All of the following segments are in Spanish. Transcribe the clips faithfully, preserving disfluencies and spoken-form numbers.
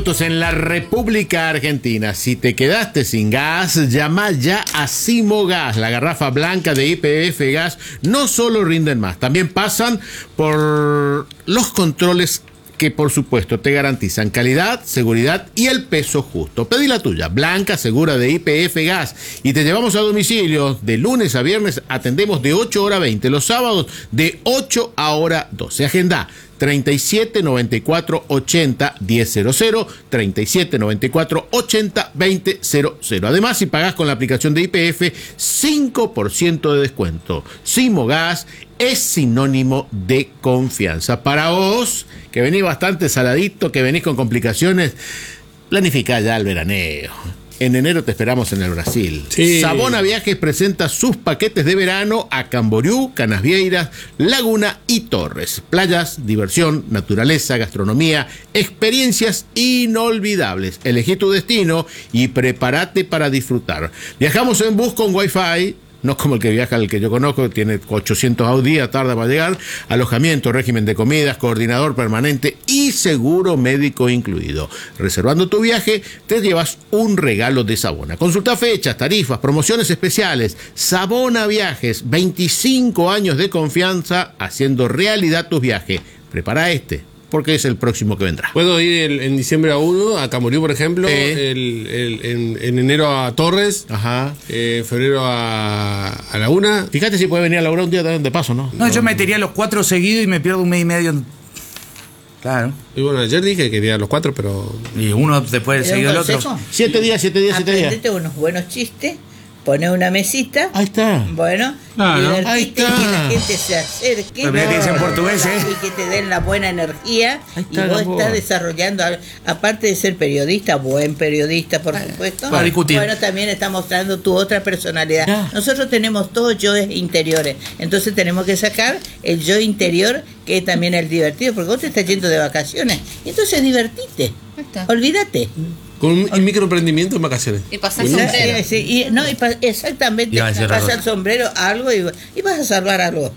minutos en la República Argentina. Si te quedaste sin gas, llama ya a Simogas. La garrafa blanca de Y P F Gas no solo rinden más, también pasan por los controles que por supuesto te garantizan calidad, seguridad y el peso justo. Pedí la tuya, blanca, segura de Y P F Gas, y te llevamos a domicilio. De lunes a viernes atendemos de ocho horas veinte, los sábados de ocho a hora doce. Agenda treinta y siete noventa y cuatro ochenta diez cero cero, treinta y siete noventa y cuatro ochenta veinte cero cero. Además, si pagás con la aplicación de Y P F, cinco por ciento de descuento. Simogas es sinónimo de confianza. Para vos, que venís bastante saladito, que venís con complicaciones, planificá ya el veraneo. En enero te esperamos en el Brasil. Sí. Sabona Viajes presenta sus paquetes de verano a Camboriú, Canasvieiras, Laguna y Torres. Playas, diversión, naturaleza, gastronomía, experiencias inolvidables. Elegí tu destino y prepárate para disfrutar. Viajamos en bus con Wi-Fi. No como el que viaja, el que yo conozco, tiene ochocientos au día, tarda para llegar. Alojamiento, régimen de comidas, coordinador permanente y seguro médico incluido. Reservando tu viaje, te llevas un regalo de Sabona. Consulta fechas, tarifas, promociones especiales. Sabona Viajes, veinticinco años de confianza haciendo realidad tus viajes. Prepara este, porque es el próximo que vendrá. Puedo ir el, en diciembre a uno, a Camboriú, por ejemplo, eh. el, el, en, en enero a Torres, ajá, eh, febrero a, a Laguna. Fíjate si puede venir a Laguna un día de paso, ¿no? No, no, yo metería los cuatro seguidos y me pierdo un mes y medio. Claro. Y bueno, ayer dije que quería los cuatro, pero... Y uno después seguido del otro. Siete días, siete días, siete días. Aprendete unos buenos chistes. Poner una mesita. Ahí está. Bueno, ah, divertirte, ¿no? Ahí está. Y que la gente se acerque. No, no, en portugués, ¿eh? Y que te den la buena energía. Está, y vos amor. estás desarrollando, aparte de ser periodista, buen periodista, por supuesto. Para discutir. Bueno, también está mostrando tu otra personalidad. Ya. Nosotros tenemos todos yoes interiores. Entonces tenemos que sacar el yo interior, que es también el divertido, porque vos te estás yendo de vacaciones. Entonces divertite. Olvídate. Con un, un microemprendimiento en vacaciones. Y pasar sombrero. Sí, sí, y, no, y pa, exactamente, pasar sombrero algo y, y vas a salvar algo.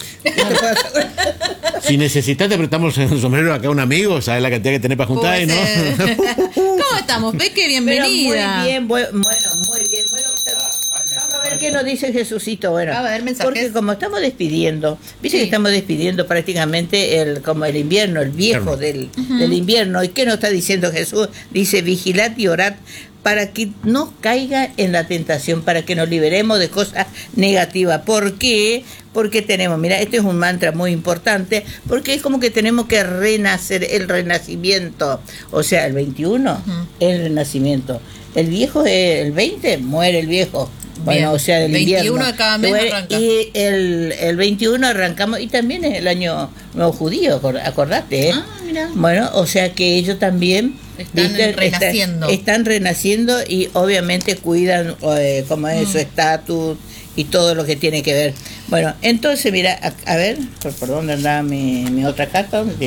Si necesitas, te prestamos el sombrero acá a un amigo, sabes la cantidad que tenés para juntar, Puede ¿no? ser. ¿Cómo estamos, Peque? Bienvenida. Pero muy bien, bueno, muy bien. Bueno, vamos a ver qué nos dice Jesucito. Bueno, a ver, mensajes. Porque como estamos despidiendo, viste sí. que estamos despidiendo prácticamente el como el invierno, el viejo del, uh-huh. del invierno. ¿Y qué nos está diciendo Jesús? Dice, vigilad y orad para que no caiga en la tentación, para que nos liberemos de cosas negativas. ¿Por qué? Porque tenemos, mira, este es un mantra muy importante, porque es como que tenemos que renacer, el renacimiento. O sea, el veintiuno, uh-huh. el renacimiento. El viejo, el veinte, muere el viejo. Bueno, bien. O sea, del veintiuno invierno. De cada mes arranca. Y el, el veintiuno arrancamos, y también es el año nuevo judío, acordate, ¿eh? Ah, mira. Bueno, o sea que ellos también están ¿viste? renaciendo. Están, están renaciendo y obviamente cuidan eh, como es mm. su estatus y todo lo que tiene que ver. Bueno, entonces, mira, a, a ver, ¿por, por dónde anda mi, mi otra carta? ¿Mm?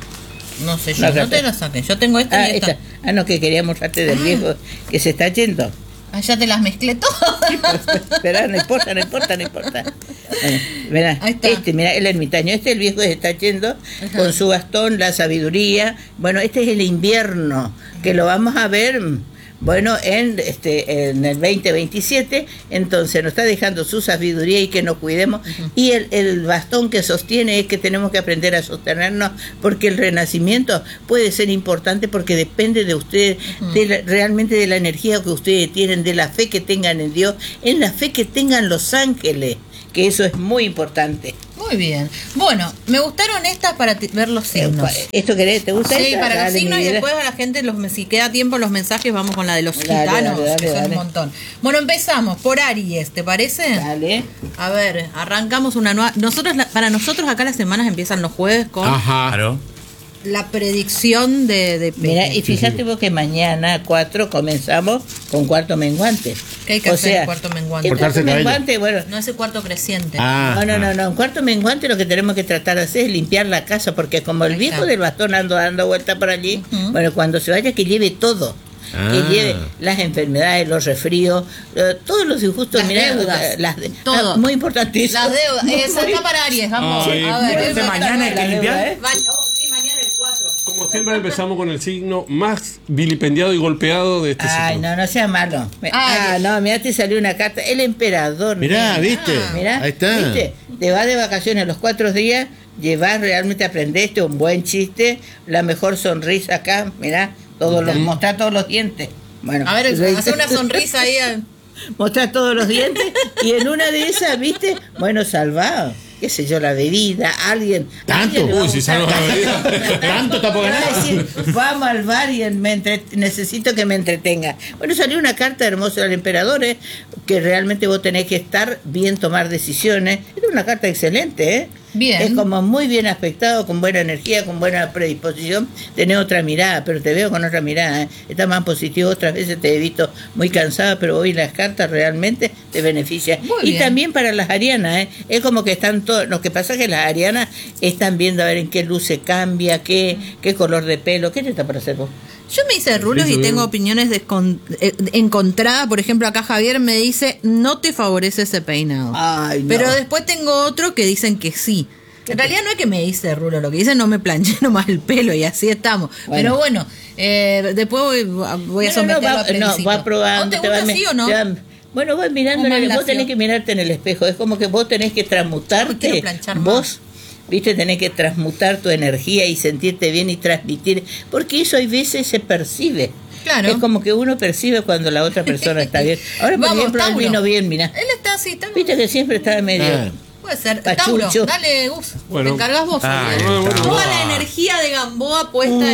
No sé, yo no, no te la saques. Yo tengo esta ah, y esta. esta. Ah, no, que quería mostrarte del viejo que se está yendo. Ah, ya te las mezclé todas. Espera, no importa, no importa, no importa. Bueno, mira, este, mira, el ermitaño, este el viejo se está yendo Ajá. con su bastón, la sabiduría. Bueno, este es el invierno, que lo vamos a ver, bueno, en este en el veinte veintisiete, entonces nos está dejando su sabiduría y que nos cuidemos. Uh-huh. Y el, el bastón que sostiene es que tenemos que aprender a sostenernos, porque el renacimiento puede ser importante porque depende de ustedes, uh-huh. de la, realmente de la energía que ustedes tienen, de la fe que tengan en Dios, en la fe que tengan los ángeles, que eso es muy importante. Muy bien. Bueno, me gustaron estas para t- ver los signos. ¿Esto querés? ¿Te gusta? Sí, esta? para Dale, los signos y vida. después a la gente, los, si queda tiempo los mensajes, vamos con la de los Dale, gitanos, dale, dale, que son dale. un montón. Bueno, empezamos por Aries, ¿te parece? Dale. A ver, arrancamos una nueva... Nosotros, la- para nosotros acá las semanas empiezan los jueves con Ajá. Claro. la predicción de... de Mira, y fíjate vos que mañana cuatro comenzamos con cuarto menguante. ¿Qué hay que o hacer sea, en cuarto menguante? El cuarto Cortarse el cabello. menguante, bueno, No es el cuarto creciente. Ah, no, no, ah. no, no, en cuarto menguante lo que tenemos que tratar de hacer es limpiar la casa, porque como el Ahí viejo está. del bastón ando dando vuelta por allí, Uh-huh. bueno, cuando se vaya que lleve todo. Ah. Que lleve las enfermedades, los resfríos, eh, todos los injustos, Las mirá, deudas, eh, las de- todo. ah, muy importantísimo. Las deudas. Esa está para Aries, vamos. Ay, a ver. entonces mañana hay que La deuda, limpiar. ¿eh? Va- oh, sí, mañana el cuatro. Como Como siempre empezamos con el signo más vilipendiado y golpeado de este Ay, signo. no, no sea malo. Ah, no, mira, te salió una carta. El emperador. Mirá, ¿viste? Ah, mirá, Ahí está. ¿viste? Te vas de vacaciones los cuatro días, llevas realmente, aprendeste un buen chiste, la mejor sonrisa acá, mirá, todos los, mostrar todos los dientes. Bueno, A ver, hace una sonrisa ahí. al- mostrar todos los dientes y en una de esas, ¿viste? Bueno, salvado. Qué sé yo, la bebida, alguien. ¿Tanto? alguien le va a Uy, si gustar. salva la bebida. ¿Tanto está por Va a ganar? decir, vamos al bar y me entre- necesito que me entretenga. Bueno, salió una carta hermosa del emperador, ¿eh? Que realmente vos tenés que estar bien, tomar decisiones. Es una carta excelente, ¿eh? Bien. Es como muy bien aspectado, con buena energía, con buena predisposición. Tenés otra mirada, pero te veo con otra mirada, ¿eh? Está más positivo. Otras veces te he visto muy cansada, pero hoy las cartas realmente te benefician. Muy Y bien. también para las arianas, ¿eh? Es como que están todos. Lo que pasa es que las arianas están viendo a ver en qué luz se cambia, qué, qué color de pelo. ¿Qué te está para hacer vos? Yo me hice rulos y tengo opiniones descon- eh, encontradas. Por ejemplo, acá Javier me dice, no te favorece ese peinado. Ay, no. Pero después tengo otro que dicen que sí. En realidad no es que me hice rulo, lo que dicen no me planché nomás el pelo y así estamos. Bueno. Pero bueno, eh, después voy, voy a No, no, someterlo va, a plebiscito. no, va probando. ¿No te te va gusta mi- sí o no? te va- bueno, vas mirando, ¿O en el- mal vos tenés nació? que mirarte en el espejo. Es como que vos tenés que No transmutarte. quiero planchar más. Vos, viste, tenés que transmutar tu energía y sentirte bien y transmitir. Porque eso hay veces se percibe. Claro. Es como que uno percibe cuando la otra persona está bien. Ahora, por Vamos, ejemplo, él Tauro. vino bien, mirá. Él está así, está Viste que siempre estaba medio. Ah. Puede ser. Pachucho. Tauro, dale, Gus. Bueno. Te encargas vos. Ay, Fabián. bueno, Toda bueno. la energía de Gamboa puesta en...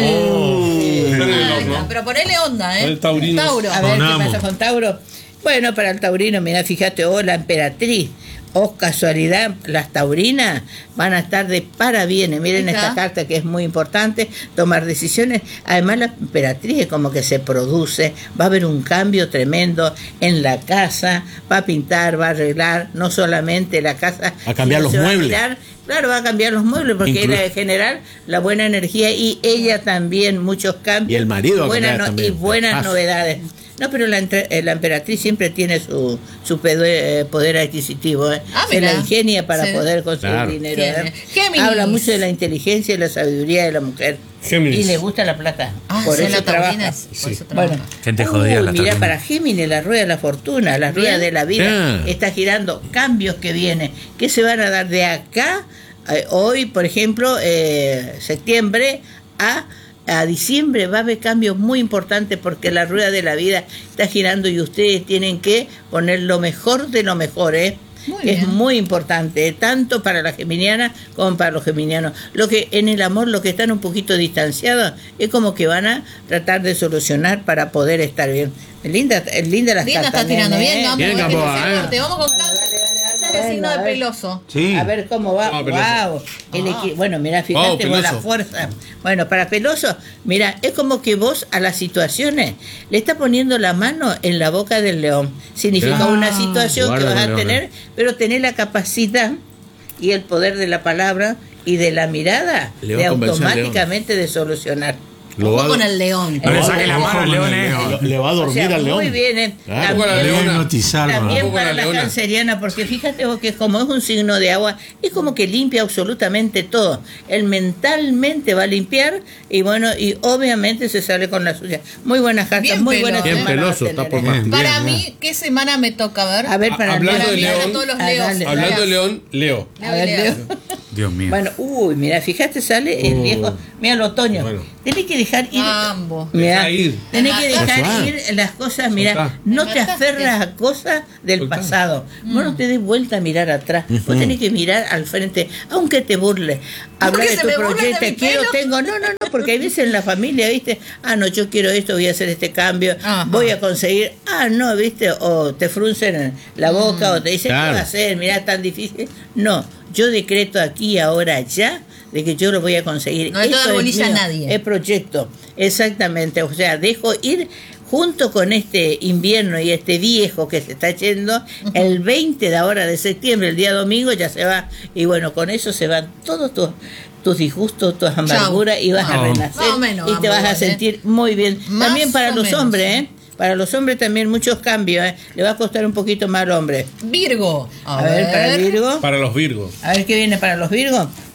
Está en el Ahí horno. está, pero ponele onda, ¿eh? El taurino. Tauro. A ver, ¿qué Donamos. pasa con Tauro? Bueno, para el taurino, mira, fíjate, oh, la emperatriz, oh, casualidad, las taurinas van a estar de parabienes. Miren Ahí está. esta carta que es muy importante, tomar decisiones. Además, la emperatriz es como que se produce, va a haber un cambio tremendo en la casa, va a pintar, va a arreglar, no solamente la casa. A cambiar sino los se va a muebles. mirar. Claro, va a cambiar los muebles porque Incluso- era en general la buena energía y ella también, muchos cambios. Y el marido va a buenas cambiar no- también. y buenas Ah. novedades. No, pero la, entre- eh, la emperatriz siempre tiene su, su pedo- eh, poder adquisitivo. ¿eh? Ah, Se la mira. ingenia para Sí. poder conseguir Claro. dinero. Tiene. ¿eh? Géminis. Habla mucho de la inteligencia y la sabiduría de la mujer. Géminis. Y le gusta la plata. Ah, por sí, eso la trabaja. taurina es- por eso Bueno, trabaja. Gente jodida, la mira, taurina. para Géminis, la rueda de la fortuna, la rueda Bien. de la vida, Ah. está girando, cambios que vienen, que se van a dar de acá, eh, hoy, por ejemplo, eh, septiembre, a, a diciembre va a haber cambios muy importantes porque la rueda de la vida está girando y ustedes tienen que poner lo mejor de lo mejor, ¿eh? Muy Es bien. muy importante, tanto para la geminiana como para los geminianos. Lo que en el amor, lo que están un poquito distanciados, es como que van a tratar de solucionar para poder estar bien. Es linda, es linda las Linda cartas, está tirando nene, bien, ¿eh? vamos, Bien, vamos, Gamboa, vamos, eh. corte. Vamos con cáncer. Este es el signo Bueno, de a ver. peloso. Sí. A ver cómo va. Ah, Peloso. Wow. El Ah. equi- Bueno, mira, fíjate Wow, vos la Peloso. fuerza. Bueno, para Peloso, mira, es como que vos a las situaciones le estás poniendo la mano en la boca del león. Significa Ah, una situación que guarda vas a el león, tener, eh. pero tener la capacidad y el poder de la palabra y de la mirada León de convenció al león. automáticamente de solucionar. Lo va, Ojo con el león. No le Ojo, saque la ojo mano al con león, el eh. león. Le va a O dormir sea, al león. muy bien, eh. Claro. Ojo con la También- leona. hipnotizarlo. También Ojo con para la la leona. canceriana, porque fíjate vos que como es un signo de agua, es como que limpia absolutamente todo. Él mentalmente va a limpiar y bueno, y obviamente se sale con la suya. Muy buenas cartas, Bien muy Peloso, buenas ¿eh? Bien semanas Peloso, va a está tener, por ¿eh? más. Para Bien, mí, ¿qué semana me toca? A ver. A ver, para Hablando Para de mí, león. a todos los Ah, leos. dale, Hablando dale. de León, Leo. A ver, Leo. Leo. Dios mío. Bueno, uy, mira, fíjate, sale el Oh. viejo. Mira el otoño. Bueno. Tenés que dejar ir. Ambos. Mirá, Deja ir. tenés que Me dejar matás. ir las cosas, mira, Soltá. no Me te mataste. aferras a cosas del Soltá. pasado. Vos no te des vuelta a mirar atrás. Vos tenés que mirar al frente, aunque te burles. Hablar qué de se tu me burlan proyecto, de mi quiero, pelo? tengo. No, no, no, porque hay veces en la familia, ¿viste? Ah, no, yo quiero esto, voy a hacer este cambio, Ajá. voy a conseguir. Ah, no, ¿viste? O te fruncen la boca o te dicen, Claro. ¿qué va a hacer? Mirá, es tan difícil. No, yo decreto aquí, ahora, ya, de que yo lo voy a conseguir. No hay que Esto dar es bolilla a mío, nadie. es proyecto, exactamente. O sea, dejo ir junto con este invierno y este viejo que se está yendo. El veinte de ahora de septiembre, el día domingo, ya se va. Y bueno, con eso se van todos tus tus disgustos, tus amarguras y vas a No. renacer Más o menos, y te vas a vamos, ¿eh? sentir muy bien. Más También para o los menos, hombres, sí. ¿eh? Para los hombres también muchos cambios, ¿eh? Le va a costar un poquito más al hombre. Virgo. A, ver, para el Virgo. Para los Virgos. A ver qué viene para los Virgos.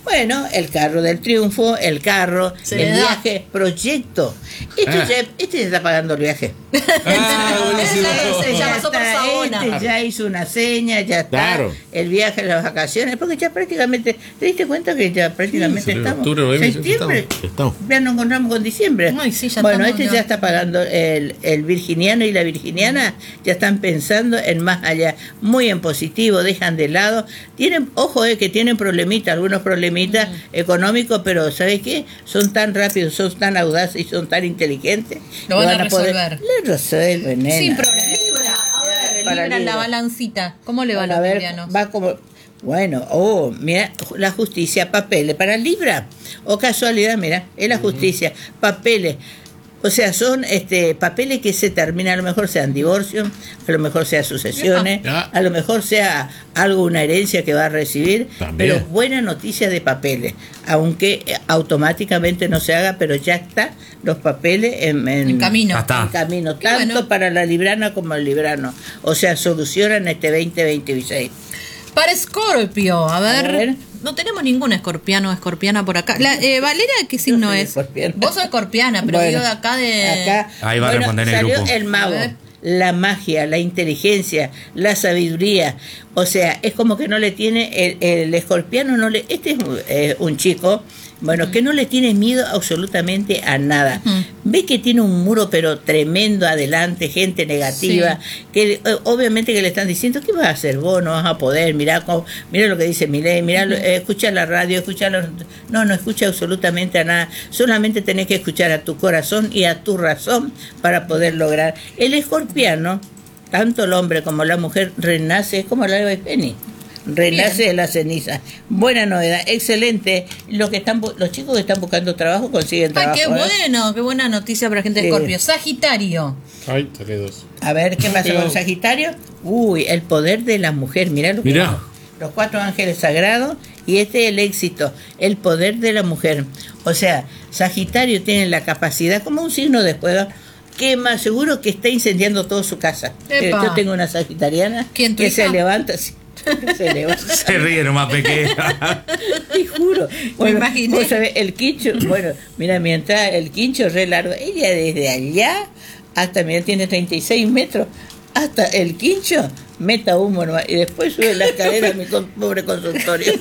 Bueno, el carro del triunfo, el carro, Se el le da. viaje, proyecto. Este, Ah. ya, este ya está pagando el viaje. Ah, buenísimo. Ese ya pasó por está, Saona. este ya hizo una seña, ya está. Claro. El viaje, las vacaciones, porque ya prácticamente, ¿te diste cuenta que ya prácticamente Sí, estamos? octubre, noviembre, Septiembre, Estamos. ya nos encontramos con diciembre. Ay, sí, ya bueno, estamos este ya. ya está pagando, el, el virginiano y la virginiana ya están pensando en más allá, muy en positivo, dejan de lado. Tienen, ojo, eh, que tienen problemitas, algunos problemitas económicos, pero ¿sabes qué? Son tan rápidos, son tan audaces y son tan inteligentes. Lo que van a poder- resolver. Le resuelven, nena. Sin problema. Libra, a ver, Para Libra en la Libra. balancita. ¿Cómo le va a Bueno, los a ver, librianos? va como... Bueno, oh, mira, la justicia, papeles para Libra. O casualidad, mira, es la justicia, papeles. O sea, son este papeles que se terminan, a lo mejor sean divorcios, a lo mejor sea sucesiones, Ya. a lo mejor sea algo, una herencia que va a recibir, También. pero buena noticia de papeles, aunque eh, automáticamente no se haga, pero ya está los papeles en, en- En camino. Ya está. en camino, Y tanto bueno. para la librana como el librano. O sea, solucionan este veinte veintiséis. Para Escorpio, a ver, A ver. no tenemos ningún escorpiano o escorpiana por acá. La, eh, Valeria, ¿qué signo soy es? escorpiana. Vos sos escorpiana, pero Bueno, digo de acá de... Acá, Ahí va a bueno, responder el salió grupo. el mago, A ver. la magia, la inteligencia, la sabiduría. O sea, es como que no le tiene, el, el escorpiano no le, este es un, eh, un chico, bueno, que no le tiene miedo absolutamente a nada. Ujú. Ve que tiene un muro pero tremendo adelante, gente negativa, que eh, obviamente que le están diciendo, ¿qué vas a hacer vos? No vas a poder, mirá, cómo- mirá lo que dice Milei, mirá, lo- eh, escucha la radio, escucha los... No, no escucha absolutamente a nada, solamente tenés que escuchar a tu corazón y a tu razón para poder lograr. El escorpiano, tanto el hombre como la mujer, renace, es como la Eva Penny. Renace Bien. de la ceniza. Buena novedad, excelente. Los que están bu- los chicos que están buscando trabajo consiguen Ay, trabajo. qué ¿eh? bueno, qué buena noticia para gente de Sí. Escorpio. Sagitario. Ay, saqué dos. A ver, ¿qué pasa con Sagitario? Uy, el poder de la mujer, mirá lo que Mirá. los cuatro ángeles sagrados y este es el éxito, el poder de la mujer. O sea, Sagitario tiene la capacidad, como un signo de fuego, que más seguro que está incendiando toda su casa. Epa. Yo tengo una sagitariana ¿Quién, tu que hija? se levanta, sí, se levanta. Se ríe nomás pequeña. Te juro. Bueno, imaginé. vos sabés, el quincho, bueno, mira, mientras el quincho re largo, ella desde allá hasta, mira, tiene treinta y seis metros, hasta el quincho, meta humo nomás, y después sube la escalera a mi con- pobre consultorio.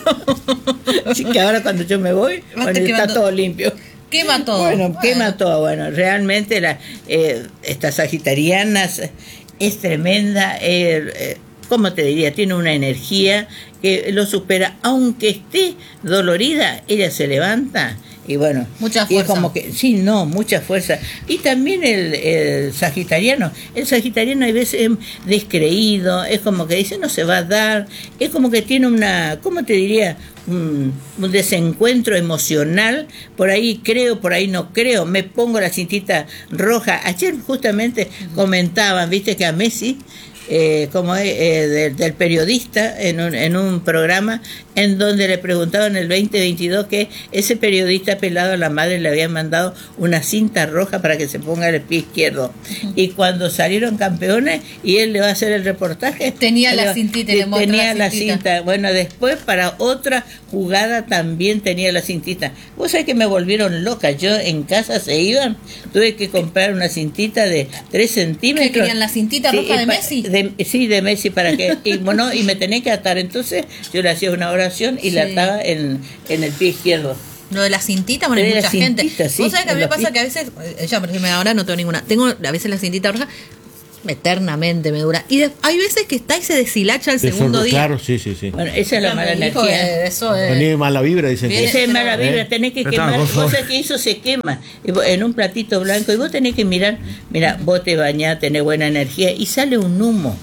Así que ahora cuando yo me voy, Vas bueno, está quemando. todo limpio. Quema todo. Bueno, quema todo. Bueno, realmente la, eh, esta sagitariana es, es tremenda. Eh, eh, ¿Cómo te diría? Tiene una energía que lo supera. Aunque esté dolorida, ella se levanta. Y bueno, Mucha y es fuerza. como que, sí, no, mucha fuerza. Y también el, el sagitariano, el sagitariano a veces es descreído, es como que dice no se va a dar, es como que tiene una, ¿cómo te diría? Un, un desencuentro emocional, por ahí creo, por ahí no creo, me pongo la cintita roja. Ayer justamente comentaban, viste que a Messi, eh, como es, eh, del, del periodista en un, en un programa en donde le preguntaban en el veinte veintidós que ese periodista pelado a la madre le habían mandado una cinta roja para que se ponga el pie izquierdo. Uh-huh. Y cuando salieron campeones y él le va a hacer el reportaje, tenía la cintita y le mostró tenía la la cintita. cinta. Bueno, después para otra jugada también tenía la cintita. Vos sabés que me volvieron loca. Yo en casa se iban, tuve que comprar una cintita de tres centímetros. ¿Qué querían, la cintita roja de pa- Messi? de- sí, de Messi para que y bueno, y me tenía que atar. Entonces yo le hacía una oración y Sí. la ataba en, en el pie izquierdo. Lo de la cintita, bueno, hay De la mucha gente. cintita, sí, Vos sabés que a mí en me los pasa pies. que a veces, eh, ya por ejemplo, ahora no tengo ninguna, tengo a veces la cintita roja, eternamente me dura. Y de- hay veces que está y se deshilacha el De segundo forma- día. Claro, sí, sí, sí. Bueno, esa es la Ya mala me dijo, energía. eh, eso es. Tenía mala vibra, dicen Viene- que. Esa es mala vibra, ¿Eh? tenés que Pero quemar, por favor. vos sabés que eso se quema y vos- en un platito blanco y vos tenés que mirar, mira, vos te bañás, tenés buena energía y sale un humo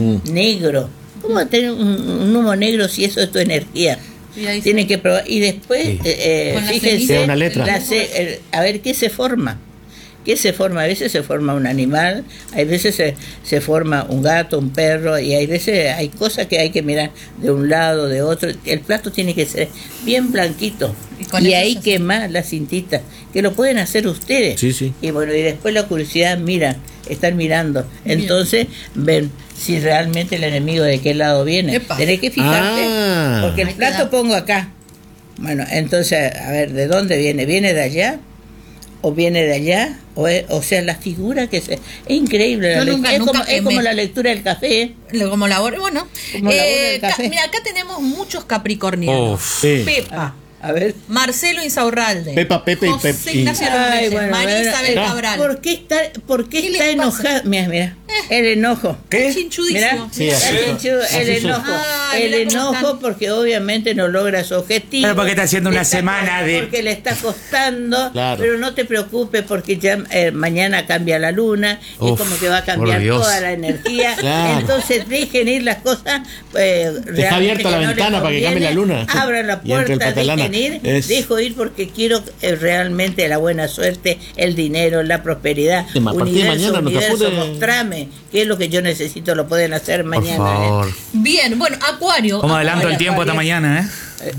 negro. ¿Cómo va a tener un, un humo negro si eso es tu energía? Y ahí Tienen que probar. Y después, Sí. eh, eh, Con la fíjense, ceniza, una letra. la ce- eh, a ver qué se forma. ¿Qué se forma? A veces se forma un animal, hay veces se, se forma un gato, un perro, y hay veces hay cosas que hay que mirar de un lado, de otro. El plato tiene que ser bien blanquito. Y con Y, eso ahí se- quemar la cintita, que lo pueden hacer ustedes. Sí, sí. Y bueno, y después la curiosidad, miran, están mirando. Entonces ven si realmente el enemigo de qué lado viene. Epa. Tenés que fijarte, Ah. porque el Ahí plato queda. pongo acá. Bueno, entonces, a ver, ¿de dónde viene? ¿Viene de allá? ¿O viene de allá? O, es, o sea, la figura que se... Es increíble. La nunca, es nunca como, es como me... la lectura del café. Como la bueno. Como la eh, del café. Ca- mira, acá tenemos muchos capricornianos. Uf. Sí. Pepa. A ver. Marcelo Insaurralde. Pepa, Pepe y José Pep- y- Ignacio Ay, Reyes, bueno, María bueno, Isabel eh, Cabral. ¿Por qué está, por qué ¿Qué está les pasa? enojado? Mira, mira. El enojo. ¿Qué? Chinchudísimo. Mira, Sí, así el, son. enchu- el Así son. enojo, Ay, el mira cómo enojo están. porque obviamente no logra su objetivo. Pero porque está haciendo Le una está- semana de- Porque le está costando, Claro. pero no te preocupes porque ya eh, mañana cambia la luna, y Uf, es como que va a cambiar por Dios. toda la energía. Claro. Entonces dejen ir las cosas. Eh, realmente abierta la que no ventana les para que cambie la luna. Abran la Y entre el puerta, Patalana. dejen ir. Es- Dejo ir porque quiero eh, realmente la buena suerte, el dinero, la prosperidad. Sí, a partir de mañana no te universo, apures. mostrame qué es lo que yo necesito, lo pueden hacer Por mañana. favor. ¿eh? Bien, bueno, Acuario. ¿Cómo adelanto el tiempo hasta mañana, eh?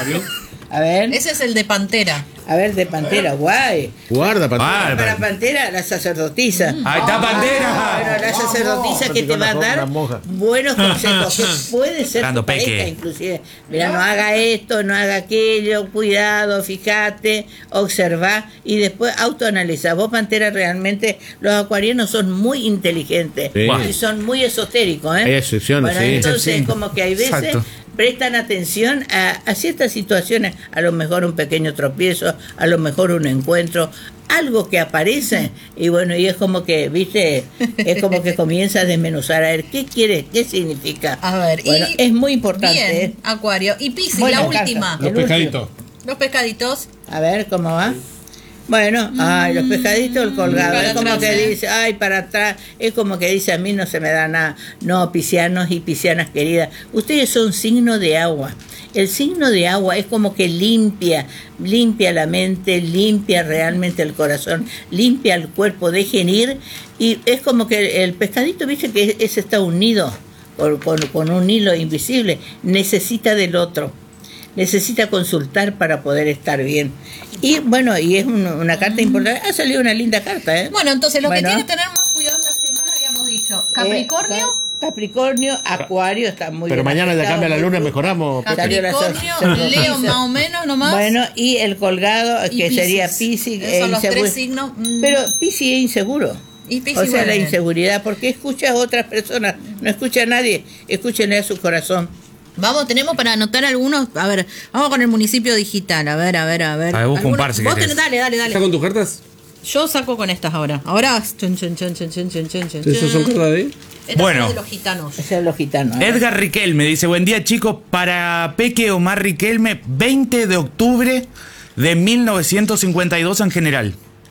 A ver, Ese es el de Pantera. a ver, de Pantera, guay. Guarda, Pantera. Ah, Para Pantera, la sacerdotisa. Ahí está Bueno, Pantera. la sacerdotisa que te va a dar Una monja. buenos consejos, que puede ser Dando tu pareja, peque. inclusive. Mira, no haga esto, no haga aquello, cuidado, fíjate, observa y después autoanaliza. Vos, Pantera, realmente los acuarianos son muy inteligentes Sí. y son muy esotéricos, ¿eh? Hay excepciones, Bueno, sí. entonces Sí. como que hay veces Exacto. prestan atención a, a ciertas situaciones, a lo mejor un pequeño tropiezo, a lo mejor un encuentro, algo que aparece y bueno, y es como que, viste, es como que comienza a desmenuzar a ver qué quiere, qué significa. A ver, Bueno, y- es muy importante. Bien, ¿eh? Acuario. Y Piscis, Buena la carta. última. Los El pescaditos. Los pescaditos. A ver cómo va. Bueno, ay, los pescaditos, el colgado. Para Es como atrás, que ¿eh? dice, ay, para atrás. Es como que dice, a mí no se me da nada. No, piscianos y piscianas queridas. Ustedes son signo de agua. El signo de agua es como que limpia, limpia la mente, limpia realmente el corazón, limpia el cuerpo, dejen ir. Y es como que el pescadito, viste que ese está unido con, con, con un hilo invisible. Necesita del otro. Necesita consultar para poder estar bien. Y bueno, y es un- una carta importante. Ha salido una linda carta, ¿eh? Bueno, entonces lo Bueno. que tiene que tener más cuidado esta semana habíamos dicho. Capricornio. Eh, Capricornio, Acuario, está muy Pero bien mañana ya afectado, cambia la muy luna, bien. mejoramos. Pepe. Salió la Capricornio, sacerdotisa. Leo más o menos nomás. Bueno, y el colgado, Y que Piscis. sería Piscis. Esos e son los inseguro. tres signos. Mm. Pero Piscis es inseguro. Y Piscis, O sea, bueno, la bien. inseguridad, porque escucha a otras personas, no escucha a nadie, escúchenle a su corazón. Vamos, tenemos para anotar algunos. A ver, vamos con el municipio digital. A ver, a ver, a ver. A ver, busca un Algunos- par si vos querés. tenés- Dale, dale, ¿Estás dale. con tus cartas? Yo saco con estas ahora. Ahora. Chun, chun, chun, chun, chun, chun, chun, chun, ¿Esas son chun. cartas de ahí? Estas Bueno. son de los gitanos. Ese es los gitanos. ¿eh? Edgar Riquelme dice, buen día chicos, para Peque Omar Riquelme, veinte de octubre de mil novecientos cincuenta y dos en general.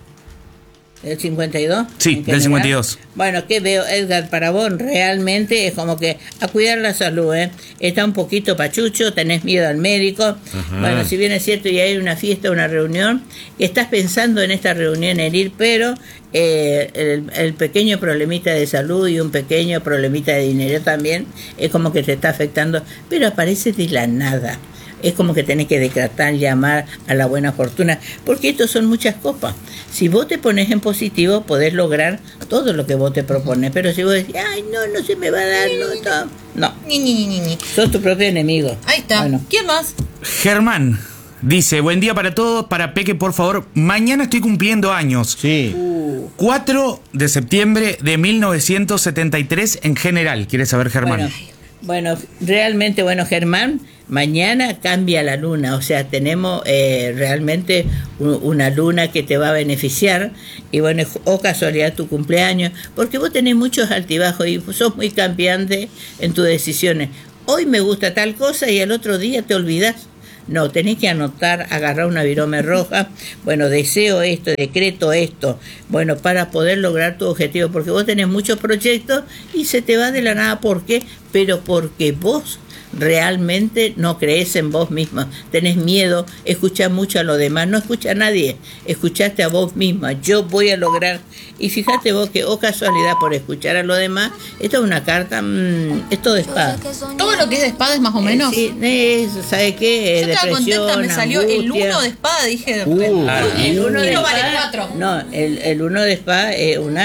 ¿Del cincuenta y dos? Sí, ¿En qué del lugar? cincuenta y dos. Bueno, ¿qué veo, Edgar, para vos? Realmente es como que a cuidar la salud, ¿eh? Está un poquito pachucho, tenés miedo al médico. Ajá. Bueno, si bien es cierto y hay una fiesta, una reunión, estás pensando en esta reunión en ir, pero eh, el, el pequeño problemita de salud y un pequeño problemita de dinero también es como que te está afectando, pero aparece de la nada. Es como que tenés que decretar, llamar a la buena fortuna, porque estos son muchas copas. Si vos te pones en positivo, podés lograr todo lo que vos te propones, pero si vos decís, ay, no, no se me va a dar, no, no, no, Ni, ni, ni, ni, ni. sos tu propio enemigo. Ahí está. Bueno, ¿Quién más? Germán dice, buen día para todos, para Peque por favor, mañana estoy cumpliendo años. Sí. cuatro de septiembre de mil novecientos setenta y tres en general. ¿Quieres saber, Germán? Bueno, bueno, realmente, bueno, Germán, mañana cambia la luna, o sea, tenemos eh, realmente u- una luna que te va a beneficiar, y bueno, o casualidad tu cumpleaños, porque vos tenés muchos altibajos y sos muy cambiante en tus decisiones. Hoy me gusta tal cosa y al otro día te olvidás. No, tenés que anotar, agarrar una virome roja, bueno, deseo esto, decreto esto, bueno, para poder lograr tu objetivo, porque vos tenés muchos proyectos y se te va de la nada. ¿Por qué? Pero porque vos realmente no crees en vos misma, tenés miedo, escuchás mucho a los demás, no escucha a nadie, escuchaste a vos misma, yo voy a lograr. Y fíjate vos que, oh casualidad, por escuchar a los demás, esta es una carta, mmm, es todo de espada. Todo lo que es de espada es más o menos. Eh, sí, es, ¿sabe qué? Yo estaba Depresión, contenta, me salió el angustia. uno de espada, dije. Uh, Ah, El uno de Uno vale espada- cuatro. No, el, el uno de espada es un as.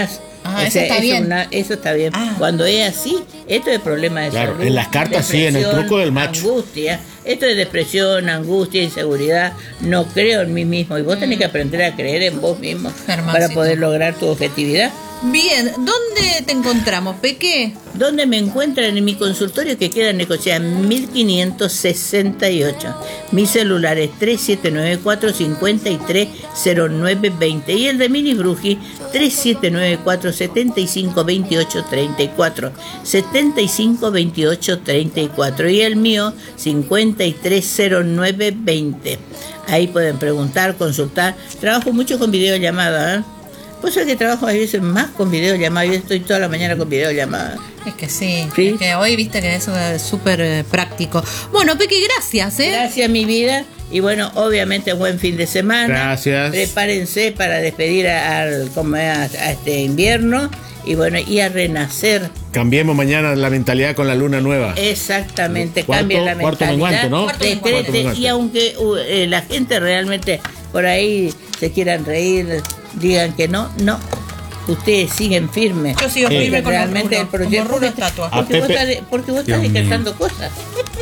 Ah, eso está eso bien. Una, eso está bien. Ah. Cuando es así, esto es problema de Claro, salud. en las cartas sí, en el truco del macho. Angustia. Esto es depresión, angustia, inseguridad. No creo en mí mismo. Y vos tenés que aprender a creer en vos mismo Germancito. para poder lograr tu objetividad. Bien, ¿dónde te encontramos, Peque? ¿Dónde me encuentran? En mi consultorio que queda en Necochea mil quinientos sesenta y ocho. Mi celular es tres siete nueve cuatro cinco tres cero nueve dos cero y el de Mini Bruji tres siete nueve cuatro siete cinco dos ocho tres cuatro siete cinco dos ocho tres cuatro y el mío cinco tres cero nueve dos cero. Ahí pueden preguntar, consultar. Trabajo mucho con videollamada, ¿eh? Pues es que trabajo a veces más con videollamada. Yo estoy toda la mañana con videollamada. Es que sí, ¿Sí? es que hoy viste que eso es súper eh, práctico. Bueno, Peque, gracias, ¿eh? Gracias, mi vida. Y bueno, obviamente buen fin de semana. Gracias. Prepárense para despedir a, al, como a, a este invierno. Y bueno, y a renacer. Cambiemos mañana la mentalidad con la luna nueva. Exactamente, Cuarto- cambien la cuarto mentalidad. menguante, ¿no? Cuarto De- menguante. de- de- Cuarto y aunque uh, eh, la gente realmente por ahí se quieran reír, digan que no, no. Ustedes siguen firmes. Yo sigo Porque firme con los realmente rulos, el proyecto como rulo estatua. A porque, vos Pepe- estás, porque vos estás decretando cosas.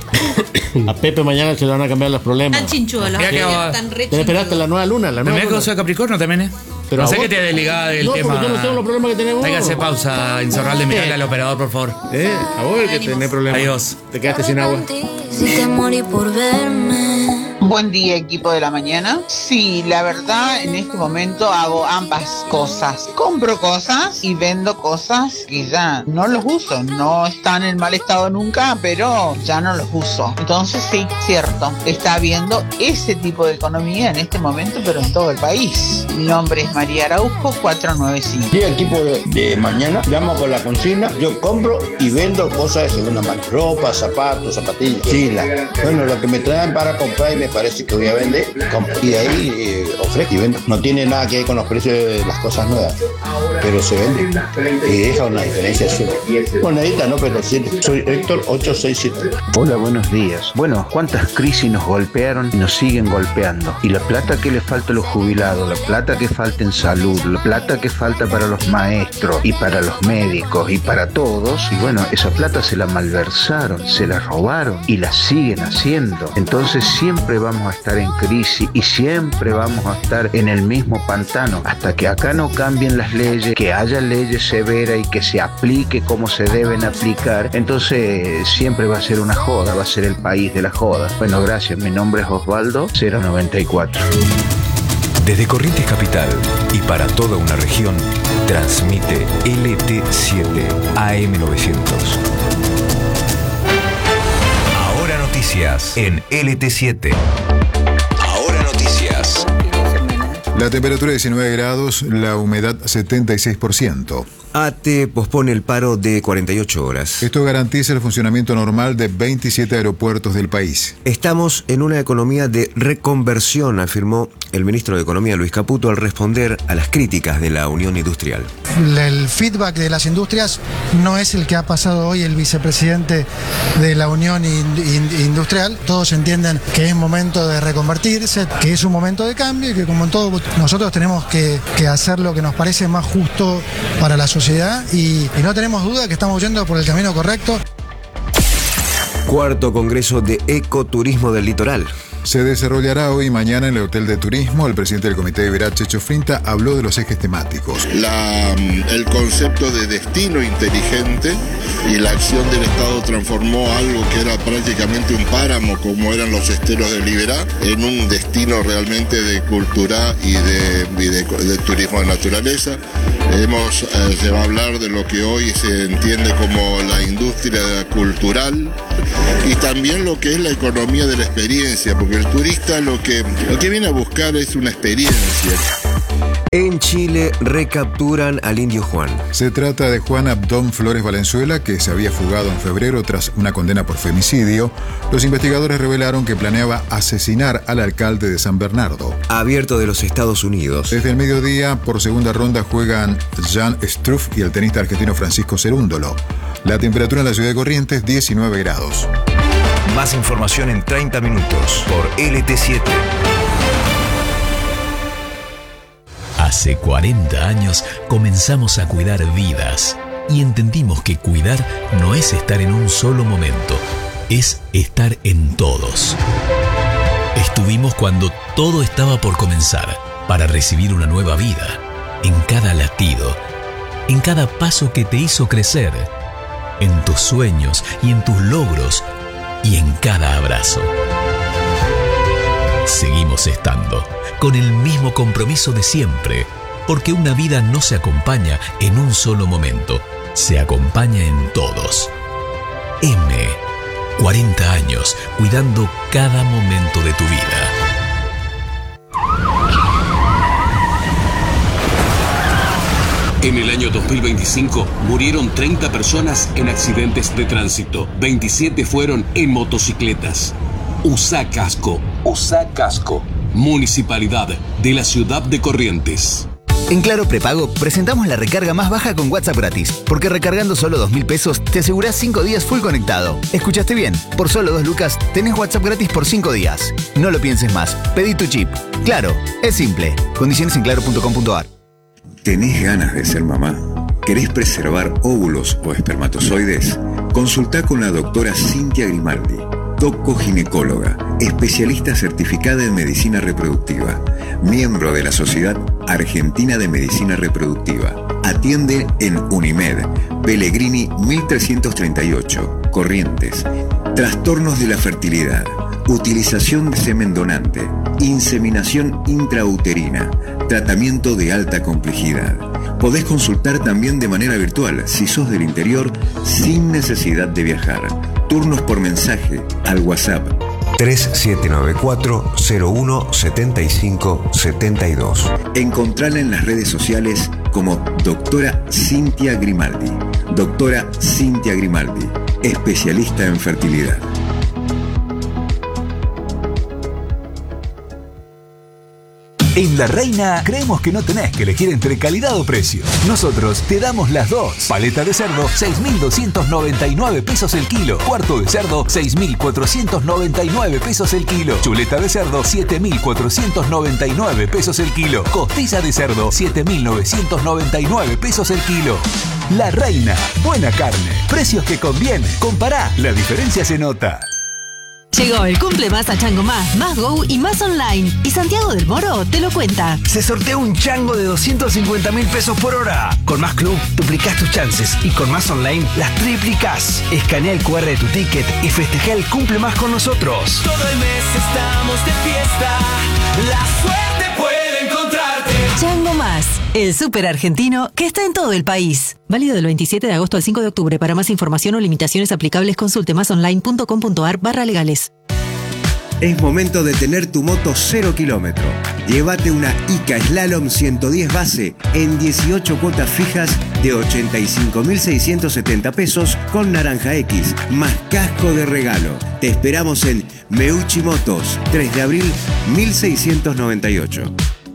A Pepe mañana se le van a cambiar los problemas. Tan chinchudos, Mirá que va- tan re ¿Te esperaste la nueva luna? La nueva Mirá que luna. vos sos Capricornio también, ¿eh? Pero no a sé vos- que te desligada del no, tema. porque yo no tengo los problemas que tenemos. Hay que hacer pausa, Insorralde, mirale Eh. al operador, por favor. Eh, a vos el que tenés problemas. Adiós. Te quedaste sin agua. Si te morí por verme. Buen día, equipo de la mañana. Sí, la verdad, en este momento hago ambas cosas. Compro cosas y vendo cosas que ya no los uso. No están en mal estado nunca, pero ya no los uso. Entonces, sí, cierto. Está habiendo ese tipo de economía en este momento, pero en todo el país. Mi nombre es María Araujo, cuatro nueve cinco. Sí, equipo de, de mañana, llamo con la consigna, yo compro y vendo cosas de segunda mano, ropa, zapatos, zapatillas, chila. Bueno, lo que me traen para comprar y me parece que voy a vender, compro. Y de ahí eh, ofrezco y vendo. No tiene nada que ver con los precios de las cosas nuevas, pero se vende y deja una diferencia siempre. Monedita, no, pero sí. Soy Héctor ocho seis siete. Hola, buenos días. Bueno, ¿cuántas crisis nos golpearon y nos siguen golpeando? Y la plata que le falta a los jubilados, la plata que falta en salud, la plata que falta para los maestros y para los médicos y para todos, y bueno, esa plata se la malversaron, se la robaron y la siguen haciendo. Entonces siempre vamos a estar en crisis y siempre vamos a estar en el mismo pantano hasta que acá no cambien las leyes, que haya leyes severas y que se aplique como se deben aplicar. Entonces siempre va a ser una joda, va a ser el país de la joda. Bueno, gracias. Mi nombre es Osvaldo, cero noventa y cuatro. Desde Corrientes Capital y para toda una región, transmite L T siete A M novecientos. Ahora noticias en L T siete. Ahora noticias. La temperatura diecinueve grados, la humedad setenta y seis por ciento. A T E pospone el paro de cuarenta y ocho horas. Esto garantiza el funcionamiento normal de veintisiete aeropuertos del país. Estamos en una economía de reconversión, afirmó el ministro de Economía Luis Caputo al responder a las críticas de la Unión Industrial. El feedback de las industrias no es el que ha pasado hoy el vicepresidente de la Unión Industrial. Todos entienden que es momento de reconvertirse, que es un momento de cambio y que como en todo nosotros tenemos que, que hacer lo que nos parece más justo para la sociedad y, y no tenemos duda que estamos yendo por el camino correcto. Cuarto Congreso de Ecoturismo del Litoral. Se desarrollará hoy y mañana en el Hotel de Turismo. El presidente del Comité de Iberá, Checho Frinta, habló de los ejes temáticos. La, el concepto de destino inteligente y la acción del Estado transformó algo que era prácticamente un páramo, como eran los esteros del Iberá, en un destino realmente de cultura y de, y de, de turismo de naturaleza. Hemos, eh, se va a hablar de lo que hoy se entiende como la industria cultural y también lo que es la economía de la experiencia, porque el turista lo que, lo que viene a buscar es una experiencia. En Chile recapturan al indio Juan. Se trata de Juan Abdón Flores Valenzuela, que se había fugado en febrero tras una condena por femicidio. Los investigadores revelaron que planeaba asesinar al alcalde de San Bernardo. Abierto de los Estados Unidos. Desde el mediodía, por segunda ronda, juegan Jan Struff y el tenista argentino Francisco Cerúndolo. La temperatura en la ciudad de Corrientes, diecinueve grados. Más información en treinta minutos por L T siete. Hace cuarenta años comenzamos a cuidar vidas y entendimos que cuidar no es estar en un solo momento, es estar en todos. Estuvimos cuando todo estaba por comenzar para recibir una nueva vida, en cada latido, en cada paso que te hizo crecer, en tus sueños y en tus logros y en cada abrazo. Seguimos estando con el mismo compromiso de siempre, porque una vida no se acompaña en un solo momento, se acompaña en todos. M. cuarenta años cuidando cada momento de tu vida. En el año dos mil veinticinco murieron treinta personas en accidentes de tránsito. veintisiete fueron en motocicletas. Usa casco. Usa casco. Municipalidad de la Ciudad de Corrientes. En Claro Prepago presentamos la recarga más baja con WhatsApp gratis, porque recargando solo dos mil pesos te asegurás cinco días full conectado. ¿Escuchaste bien? Por solo dos lucas tenés WhatsApp gratis por cinco días. No lo pienses más, pedí tu chip. Claro, es simple. Condiciones en claro punto com punto a r. ¿Tenés ganas de ser mamá? ¿Querés preservar óvulos o espermatozoides? Consultá con la doctora Cintia Grimaldi, docoginecóloga, especialista certificada en medicina reproductiva, miembro de la Sociedad Argentina de Medicina Reproductiva. Atiende en Unimed, Pellegrini mil trescientos treinta y ocho, Corrientes. Trastornos de la fertilidad, utilización de semen donante, inseminación intrauterina, tratamiento de alta complejidad. Podés consultar también de manera virtual si sos del interior sin necesidad de viajar. Turnos por mensaje al WhatsApp tres siete nueve cuatro cero uno siete cinco siete dos. Encontrala en las redes sociales como doctora Cintia Grimaldi. Doctora Cintia Grimaldi, especialista en fertilidad. En La Reina creemos que no tenés que elegir entre calidad o precio. Nosotros te damos las dos. Paleta de cerdo, seis mil doscientos noventa y nueve pesos el kilo. Cuarto de cerdo, seis mil cuatrocientos noventa y nueve pesos el kilo. Chuleta de cerdo, siete mil cuatrocientos noventa y nueve pesos el kilo. Costilla de cerdo, siete mil novecientos noventa y nueve pesos el kilo. La Reina, buena carne, precios que convienen. Compará, la diferencia se nota. Llegó el cumple más a Chango Más, Más Go y Más Online. Y Santiago del Moro te lo cuenta. Se sortea un chango de doscientos cincuenta mil pesos por hora. Con Más Club duplicás tus chances y con Más Online las triplicás. Escanea el cu erre de tu ticket y festeja el cumple más con nosotros. Todo el mes estamos de fiesta. La suerte puede encontrarte. Chango Más, el súper argentino que está en todo el país. Válido del veintisiete de agosto al cinco de octubre. Para más información o limitaciones aplicables, consulte masonline punto com punto a r barra legales. Es momento de tener tu moto cero kilómetro. Llévate una Ica Slalom ciento diez base en dieciocho cuotas fijas de ochenta y cinco mil seiscientos setenta pesos con Naranja X, más casco de regalo. Te esperamos en Meucci Motos, tres de abril mil seiscientos noventa y ocho.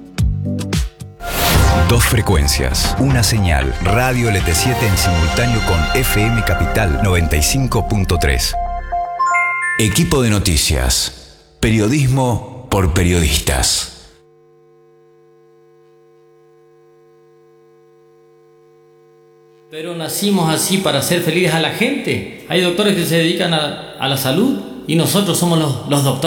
Dos frecuencias, una señal, Radio L T siete en simultáneo con F M Capital noventa y cinco punto tres. Equipo de noticias, periodismo por periodistas. Pero nacimos así para hacer felices a la gente. Hay doctores que se dedican a, a la salud y nosotros somos los, los doctores.